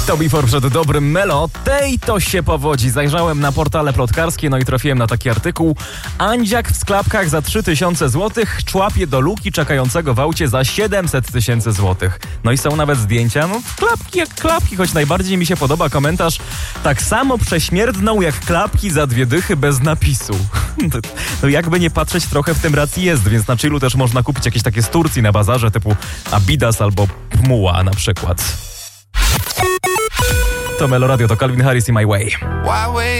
To before przed dobrym Melo. Tej to się powodzi. Zajrzałem na portale plotkarskie, no i trafiłem na taki artykuł. Andziak w sklepkach za 3000 zł człapie do luki czekającego w aucie za 700 000 złotych. No i są nawet zdjęcia, no klapki jak klapki, choć najbardziej mi się podoba komentarz: tak samo prześmierdną jak klapki za 2 dychy bez napisu. No jakby nie patrzeć, trochę w tym racji jest, więc na chillu też można kupić jakieś takie z Turcji na bazarze typu Adidas albo Pmuła na przykład. To Melo Radio, to Calvin Harris i My Way.